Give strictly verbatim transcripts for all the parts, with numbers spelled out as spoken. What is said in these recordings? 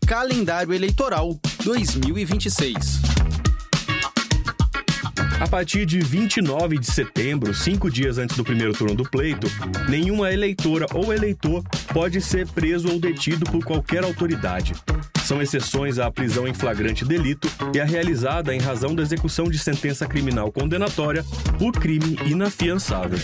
Calendário Eleitoral dois mil e vinte e seis. A partir de vinte e nove de setembro, cinco dias antes do primeiro turno do pleito, nenhuma eleitora ou eleitor pode ser preso ou detido por qualquer autoridade. São exceções à prisão em flagrante delito e a realizada em razão da execução de sentença criminal condenatória por crime inafiançável.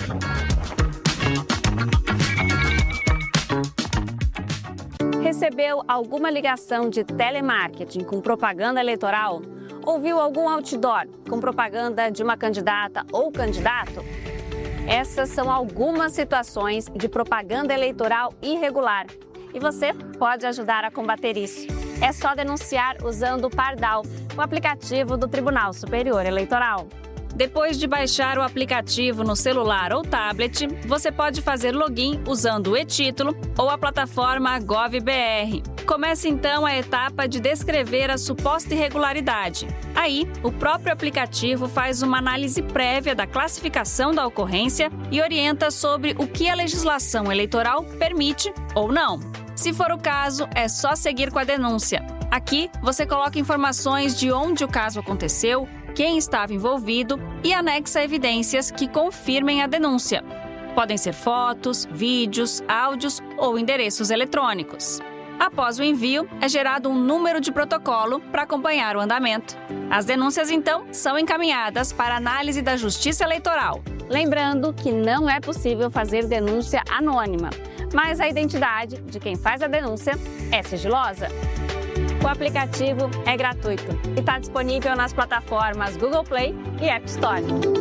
Recebeu alguma ligação de telemarketing com propaganda eleitoral? Ouviu algum outdoor com propaganda de uma candidata ou candidato? Essas são algumas situações de propaganda eleitoral irregular. E você pode ajudar a combater isso. É só denunciar usando o Pardal, o aplicativo do Tribunal Superior Eleitoral. Depois de baixar o aplicativo no celular ou tablet, você pode fazer login usando o e-título ou a plataforma GovBR. Comece então a etapa de descrever a suposta irregularidade. Aí, o próprio aplicativo faz uma análise prévia da classificação da ocorrência e orienta sobre o que a legislação eleitoral permite ou não. Se for o caso, é só seguir com a denúncia. Aqui, você coloca informações de onde o caso aconteceu, quem estava envolvido e anexa evidências que confirmem a denúncia. Podem ser fotos, vídeos, áudios ou endereços eletrônicos. Após o envio, é gerado um número de protocolo para acompanhar o andamento. As denúncias, então, são encaminhadas para análise da Justiça Eleitoral. Lembrando que não é possível fazer denúncia anônima, mas a identidade de quem faz a denúncia é sigilosa. O aplicativo é gratuito e está disponível nas plataformas Google Play e App Store.